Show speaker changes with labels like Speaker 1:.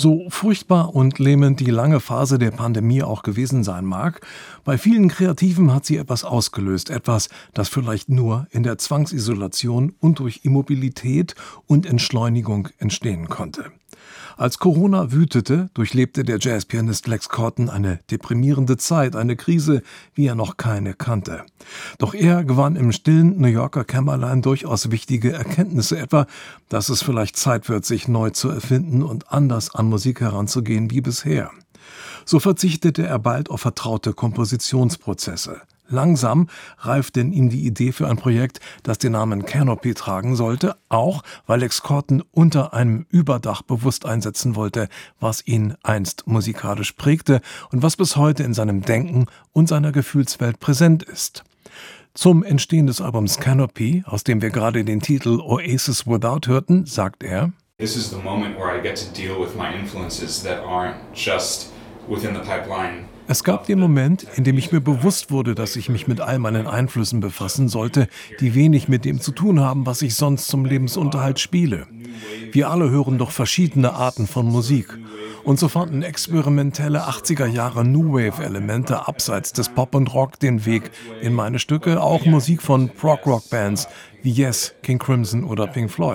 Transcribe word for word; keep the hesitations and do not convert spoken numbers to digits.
Speaker 1: So furchtbar und lähmend die lange Phase der Pandemie auch gewesen sein mag, bei vielen Kreativen hat sie etwas ausgelöst, etwas, das vielleicht nur in der Zwangsisolation und durch Immobilität und Entschleunigung entstehen konnte. Als Corona wütete, durchlebte der Jazzpianist Lex Corton eine deprimierende Zeit, eine Krise, wie er noch keine kannte. Doch er gewann im stillen New Yorker Kämmerlein durchaus wichtige Erkenntnisse, etwa, dass es vielleicht Zeit wird, sich neu zu erfinden und anders an Musik heranzugehen wie bisher. So verzichtete er bald auf vertraute Kompositionsprozesse. Langsam reifte in ihm die Idee für ein Projekt, das den Namen Canopy tragen sollte, auch weil Lex Corton unter einem Überdach bewusst einsetzen wollte, was ihn einst musikalisch prägte und was bis heute in seinem Denken und seiner Gefühlswelt präsent ist. Zum Entstehen des Albums Canopy, aus dem wir gerade den Titel Oasis Without hörten, sagt er:
Speaker 2: This is the moment where I get to deal with my influences that aren't just within the pipeline.
Speaker 1: Es gab den Moment, in dem ich mir bewusst wurde, dass ich mich mit all meinen Einflüssen befassen sollte, die wenig mit dem zu tun haben, was ich sonst zum Lebensunterhalt spiele. Wir alle hören doch verschiedene Arten von Musik. Und so fanden experimentelle achtziger Jahre New Wave-Elemente abseits des Pop und Rock den Weg in meine Stücke, auch Musik von Prog-Rock-Bands wie Yes, King Crimson oder Pink Floyd.